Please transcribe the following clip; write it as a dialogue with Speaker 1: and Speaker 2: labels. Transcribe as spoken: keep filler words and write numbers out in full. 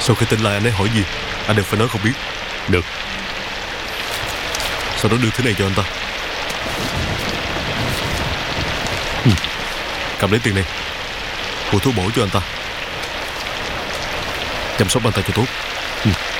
Speaker 1: Sau khi tỉnh lại anh ấy hỏi gì, anh đều phải nói không biết.
Speaker 2: Được.
Speaker 1: Sau đó đưa thứ này cho anh ta. ừ. Cầm lấy tiền này, mua thuốc bổ cho anh ta, chăm sóc anh ta cho tốt. ừ.